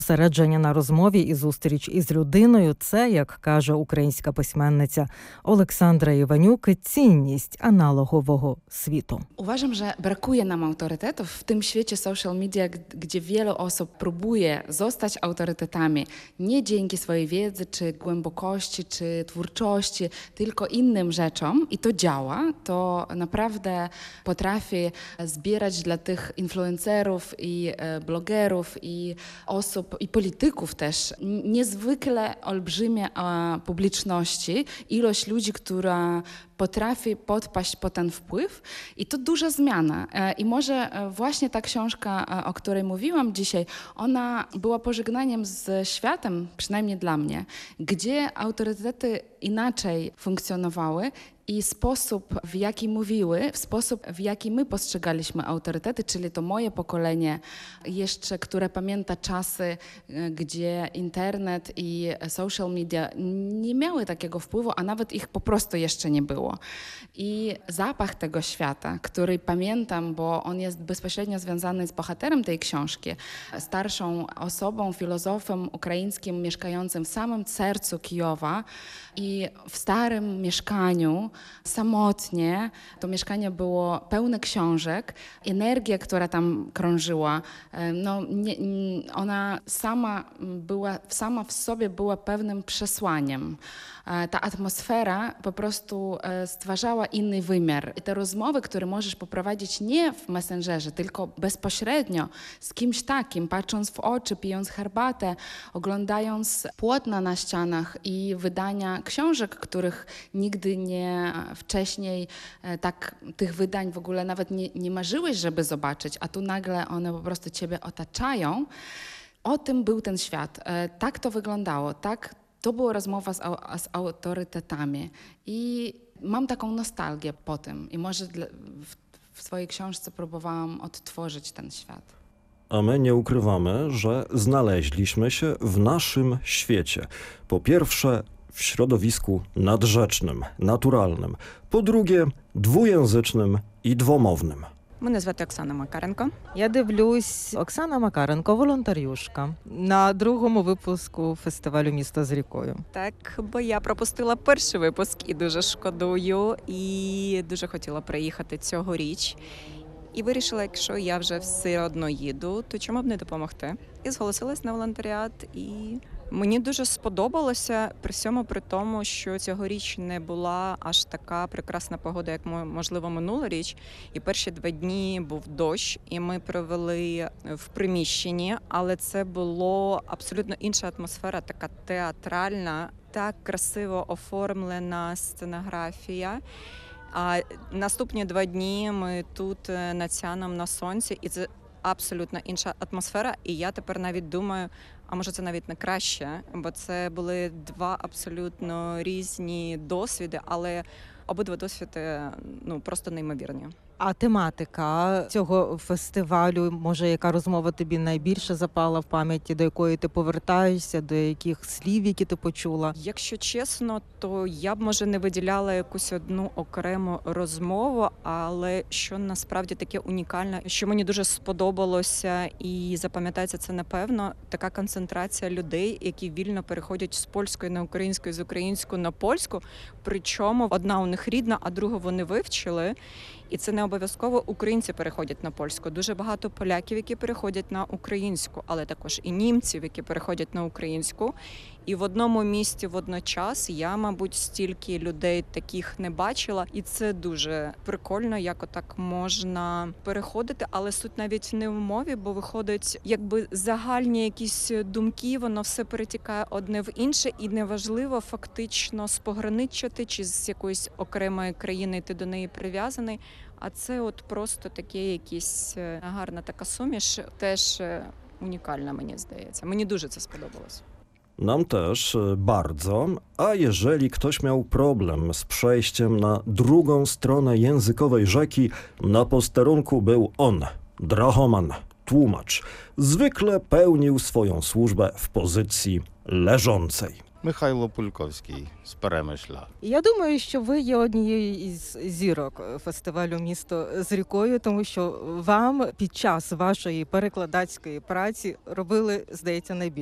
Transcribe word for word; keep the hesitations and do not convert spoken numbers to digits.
Зосередження на розмові і зустріч із людиною – це, як каже українська письменниця Олександра Іванюк, цінність аналогового світу. Uważam, że brakuje nam autorytetów w tym świecie social media, gdzie wiele osób próbuje zostać autorytetami nie dzięki swojej wiedzy, czy głębokości, czy twórczości, tylko innym rzeczom. I to działa. To naprawdę potrafi zbierać dla tych influencerów i blogerów i osób, i polityków też niezwykle olbrzymie publiczności, ilość ludzi, która potrafi podpaść pod ten wpływ i to duża zmiana. I może właśnie ta książka, o której mówiłam dzisiaj, ona była pożegnaniem z światem, przynajmniej dla mnie, gdzie autorytety inaczej funkcjonowały i sposób, w jaki mówiły, w sposób, w jaki my postrzegaliśmy autorytety, czyli to moje pokolenie jeszcze, które pamięta czasy, gdzie internet i social media nie miały takiego wpływu, a nawet ich po prostu jeszcze nie było. I zapach tego świata, który pamiętam, bo on jest bezpośrednio związany z bohaterem tej książki, starszą osobą, filozofem ukraińskim mieszkającym w samym sercu Kijowa i w starym mieszkaniu, samotnie. To mieszkanie było pełne książek. Energia, która tam krążyła, no, nie, ona sama, była, sama w sobie była pewnym przesłaniem. Ta atmosfera po prostu stwarzała inny wymiar. I te rozmowy, które możesz poprowadzić nie w Messengerze, tylko bezpośrednio z kimś takim, patrząc w oczy, pijąc herbatę, oglądając płótna na ścianach i wydania książek, których nigdy nie wcześniej tak tych wydań w ogóle nawet nie, nie marzyłeś, żeby zobaczyć, a tu nagle one po prostu ciebie otaczają. O tym był ten świat. Tak to wyglądało, tak. To była rozmowa z, z autorytetami i mam taką nostalgię po tym i może dla, w, w swojej książce próbowałam odtworzyć ten świat. A my nie ukrywamy, że znaleźliśmy się w naszym świecie. Po pierwsze w środowisku nadrzecznym, naturalnym. Po drugie dwujęzycznym і двомовним. Мене звати Оксана Макаренко. Я дивлюсь, Оксана Макаренко, волонтерюшка, на другому випуску фестивалю «Місто з рікою». Так, бо я пропустила перший випуск і дуже шкодую, і дуже хотіла приїхати цьогоріч. І вирішила, якщо я вже все одно їду, то чому б не допомогти? І зголосилась на волонтеріат, і мені дуже сподобалося, при всьому при тому, що цьогоріч не була аж така прекрасна погода, як, можливо, минулоріч. І перші два дні був дощ, і ми провели в приміщенні, але це було абсолютно інша атмосфера, така театральна, так красиво оформлена сценографія. А наступні два дні ми тут над Сяном на сонці, і це абсолютно інша атмосфера. І я тепер навіть думаю, а може це навіть не краще, бо це були два абсолютно різні досвіди, але обидва досвіди ну, просто неймовірні. А тематика цього фестивалю, може, яка розмова тобі найбільше запала в пам'яті, до якої ти повертаєшся, до яких слів, які ти почула? Якщо чесно, то я б, може, не виділяла якусь одну окрему розмову, але що насправді таке унікальне, що мені дуже сподобалося і запам'ятається це, напевно, така концентрація людей, які вільно переходять з польської на українську, з української на польську, причому одна у них рідна, а другу вони вивчили. І це не обов'язково українці переходять на польську. Дуже багато поляків, які переходять на українську, але також і німців, які переходять на українську. І в одному місті водночас я, мабуть, стільки людей таких не бачила. І це дуже прикольно, як отак можна переходити. Але суть навіть не в мові, бо виходить, якби загальні якісь думки, воно все перетікає одне в інше. І неважливо фактично спограничити, чи з якоїсь окремої країни ти до неї прив'язаний. А це от просто таке якісь гарна така суміш, теж унікальна, мені здається. Мені дуже це сподобалось. Nam też bardzo, a jeżeli ktoś miał problem z przejściem na drugą stronę językowej rzeki, na posterunku był on, drahoman, tłumacz. Zwykle pełnił swoją służbę w pozycji leżącej. Михайло Пульковський з Перемишля. І я думаю, що ви є однією із зірок фестивалю «Місто з рікою», тому що вам під час вашої перекладацької праці робили, здається, найбільше.